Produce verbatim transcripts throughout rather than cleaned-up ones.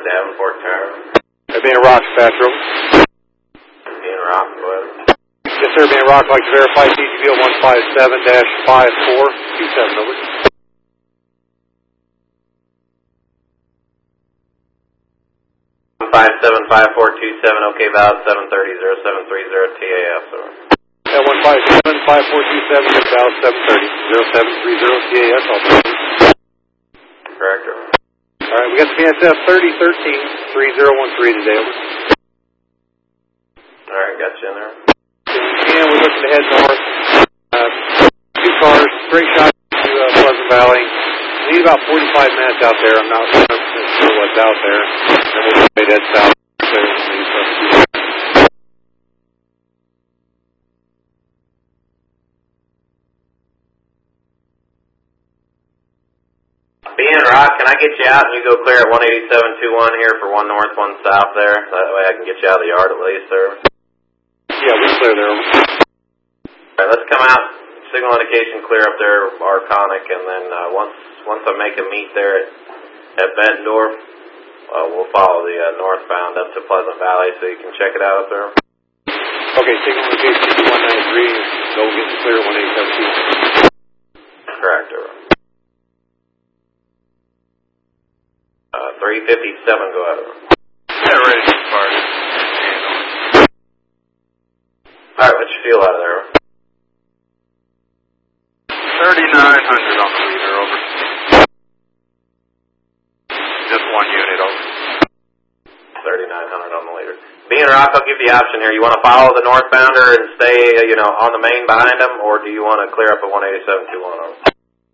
Davenport Tower. They're being rock, Patrol. Being rock, go ahead. Yes, sir, being rock, like to verify C G B O one five seven dash five four two seven, over. one five seven five four two seven, okay, valid seven thirty zero seven three zero T A S, over. Yeah, one five seven five four two seven, valid seven thirty zero seven three zero T A S, all correct, over. All right, we got the B N S F thirty thirteen three zero one three today, over. All right, got you in there. And we're looking to head north. Uh, two cars, straight shot to uh, Pleasant Valley. We need about forty-five minutes out there. I'm not one hundred percent sure what's out there. And we'll just head south. Being rock, can I get you out and you go clear at one eighty-seven two one here for one north, one south there? That way I can get you out of the yard at least, sir. Yeah, we're clear there. All right, let's come out. Signal indication clear up there, Arconic, and then uh, once once I make a meet there at, at Bettendorf, uh, we'll follow the uh, northbound up to Pleasant Valley so you can check it out up there. Okay, signal indication one ninety-three. Go get the clear one eighty-seven two. Correct, over. Uh, three fifty-seven, go ahead, over. Yeah, ready to start. All right, what's your fuel out of there? thirty-nine hundred on the leader, over. Just one unit, over. thirty-nine hundred on the leader. Being rock, I'll give you the option here. You want to follow the northbounder and stay, you know, on the main behind them, or do you want to clear up at one eighty-seven two one, over?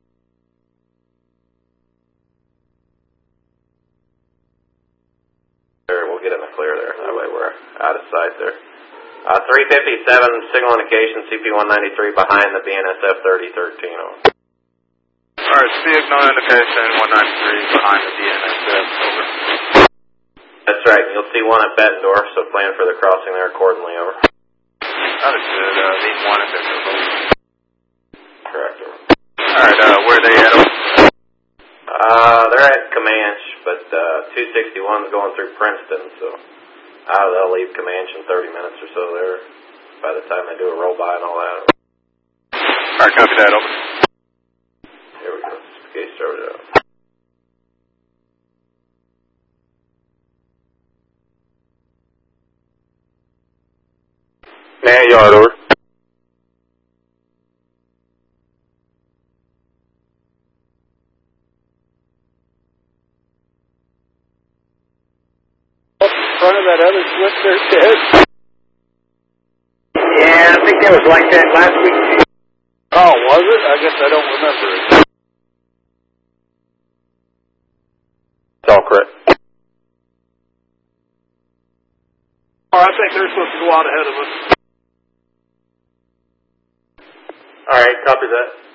There, we'll get in the clear there. That way we're out of sight there. Uh, three fifty-seven, signal indication, C P one ninety-three behind the B N S F thirty thirteen. Over. Alright, signal indication one ninety-three behind the B N S F, over. That's right, you'll see one at Bettendorf, so plan for the crossing there accordingly, over. Understood, uh, need one at Bettendorf, over. Correct, over. Alright, uh, where are they at, over? Uh, they're at Comanche, but uh, two sixty-one's going through Princeton, so uh, they'll leave Comanche in thirty minutes or so there by the time they do a roll by and all that. Alright, copy that, over. Here we go. Gauge started out. Man, yard, over. Front of that other slip there, Ted? Yeah, I think that was like that last week. Oh, was it? I guess I don't remember it. It's all correct. Oh, I think they're supposed to go out ahead of us. All right, copy that.